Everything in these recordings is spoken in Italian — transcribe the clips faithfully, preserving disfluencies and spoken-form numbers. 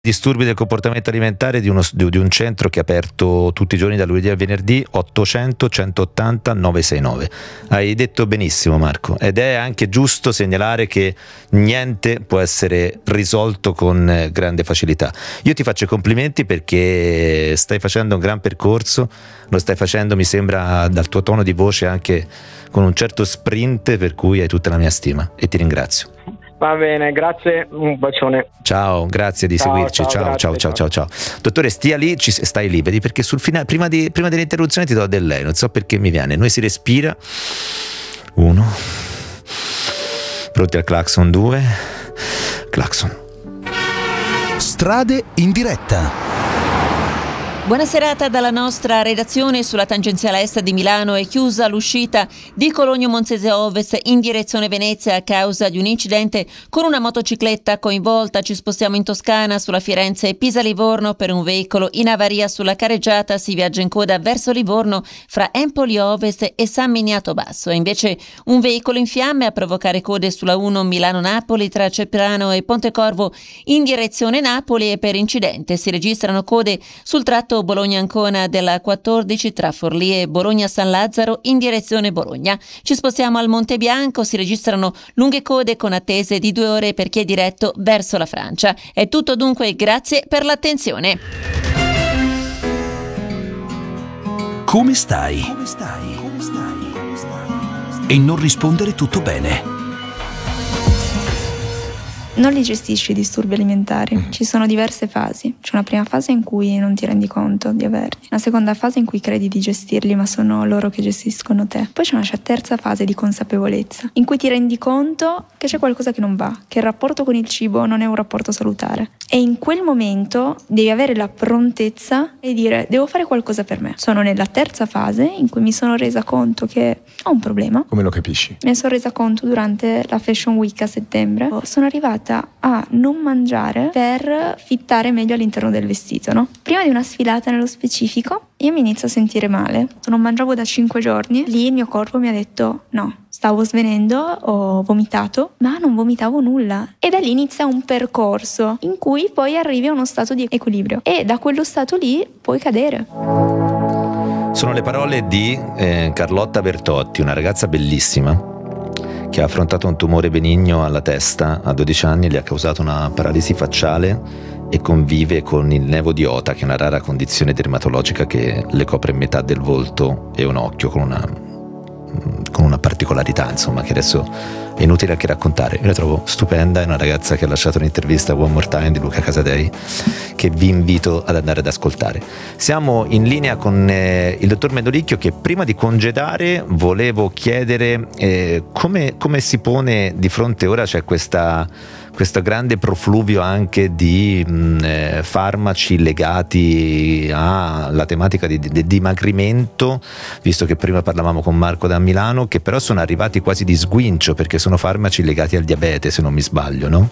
disturbi del comportamento alimentare di, uno, di un centro che è aperto tutti i giorni da lunedì al venerdì, ottocento centottanta novecentosessantanove. Hai detto benissimo, Marco, ed è anche giusto segnalare che niente può essere risolto con grande facilità. Io ti faccio i complimenti perché stai facendo un gran percorso, lo stai facendo, mi sembra, dal tuo tono di voce, anche con un certo sprint, per cui hai tutta la mia stima e ti ringrazio. Va bene, grazie, un bacione. Ciao, grazie di ciao, seguirci. Ciao, ciao, ciao, ciao, ciao, ciao, ciao. Dottore, stia lì, ci stai lì, vedi, perché sul finale, prima, di, prima dell'interruzione ti do del lei, non so perché mi viene. Noi si respira. Uno. Pronti al clacson, due. Clacson. Strade in diretta. Buona serata dalla nostra redazione. Sulla tangenziale est di Milano è chiusa l'uscita di Cologno Monzese Ovest in direzione Venezia a causa di un incidente con una motocicletta coinvolta. Ci spostiamo in Toscana sulla Firenze Pisa Livorno per un veicolo in avaria sulla careggiata. Si viaggia in coda verso Livorno fra Empoli Ovest e San Miniato Basso. E invece un veicolo in fiamme a provocare code sulla uno Milano-Napoli tra Ceprano e Pontecorvo in direzione Napoli, e per incidente si registrano code sul tratto Bologna-Ancona della quattordici tra Forlì e Bologna-San Lazzaro in direzione Bologna. Ci spostiamo al Monte Bianco, si registrano lunghe code con attese di due ore per chi è diretto verso la Francia. È tutto dunque, grazie per l'attenzione. Come stai? Come stai? Come stai? Come stai? E non rispondere tutto bene. Non li gestisci i disturbi alimentari, mm. ci sono diverse fasi. C'è una prima fase in cui non ti rendi conto di averli, una seconda fase in cui credi di gestirli ma sono loro che gestiscono te. Poi c'è una terza fase di consapevolezza in cui ti rendi conto che c'è qualcosa che non va, che il rapporto con il cibo non è un rapporto salutare, e in quel momento devi avere la prontezza e dire: devo fare qualcosa per me. Sono nella terza fase in cui mi sono resa conto che ho un problema. Come lo capisci? Mi sono resa conto durante la Fashion Week a settembre. Sono arrivata a non mangiare per fittare meglio all'interno del vestito, no? Prima di una sfilata nello specifico io mi inizio a sentire male, non mangiavo da cinque giorni, lì il mio corpo mi ha detto no, stavo svenendo, ho vomitato, ma non vomitavo nulla, e da lì inizia un percorso in cui poi arrivi a uno stato di equilibrio e da quello stato lì puoi cadere. Sono le parole di eh, Carlotta Bertotti, una ragazza bellissima che ha affrontato un tumore benigno alla testa a dodici anni, gli ha causato una paralisi facciale e convive con il nevo di Ota, che è una rara condizione dermatologica che le copre metà del volto e un occhio, con una con una particolarità, insomma, che adesso è inutile anche raccontare. Io la trovo stupenda, è una ragazza che ha lasciato un'intervista a One More Time di Luca Casadei che vi invito ad andare ad ascoltare. Siamo in linea con eh, il dottor Mendolicchio, che prima di congedare volevo chiedere eh, come, come si pone di fronte. Ora c'è questa questo grande profluvio anche di mh, eh, farmaci legati alla tematica di, di dimagrimento, visto che prima parlavamo con Marco da Milano, che però sono arrivati quasi di sguincio perché sono farmaci legati al diabete, se non mi sbaglio, no?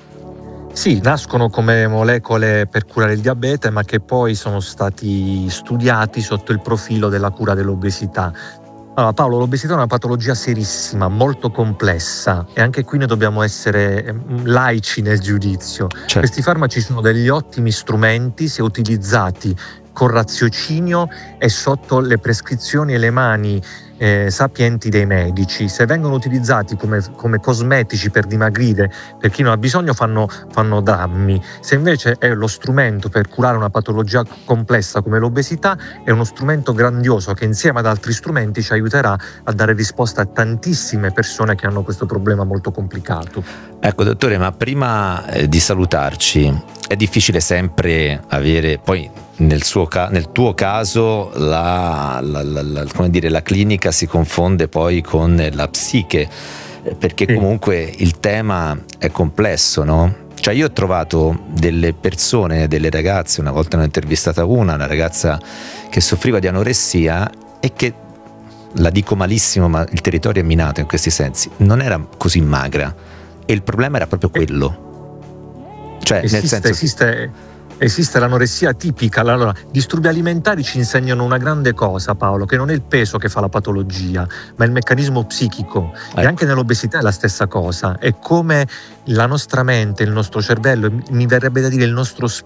Sì, nascono come molecole per curare il diabete, ma che poi sono stati studiati sotto il profilo della cura dell'obesità. Allora, Paolo, l'obesità è una patologia serissima, molto complessa, e anche qui noi dobbiamo essere laici nel giudizio. Certo. Questi farmaci sono degli ottimi strumenti se utilizzati con raziocinio e sotto le prescrizioni e le mani eh, sapienti dei medici. Se vengono utilizzati come, come cosmetici per dimagrire, per chi non ha bisogno, fanno, fanno drammi. Se invece è lo strumento per curare una patologia complessa come l'obesità, è uno strumento grandioso che insieme ad altri strumenti ci aiuterà a dare risposta a tantissime persone che hanno questo problema molto complicato. Ecco, dottore, ma prima eh, di salutarci, è difficile sempre avere poi nel suo ca- nel tuo caso la, la, la, la, come dire, la clinica si confonde poi con la psiche, perché sì. Comunque il tema è complesso, no? Cioè, io ho trovato delle persone, delle ragazze, una volta ne ho intervistata una, una ragazza che soffriva di anoressia e che, la dico malissimo ma il territorio è minato in questi sensi, non era così magra e il problema era proprio quello. Cioè, esiste, nel senso esiste esiste l'anoressia tipica. Allora, disturbi alimentari ci insegnano una grande cosa, Paolo, che non è il peso che fa la patologia, ma il meccanismo psichico. Ecco. E anche nell'obesità è la stessa cosa. È come la nostra mente, il nostro cervello, mi verrebbe da dire il nostro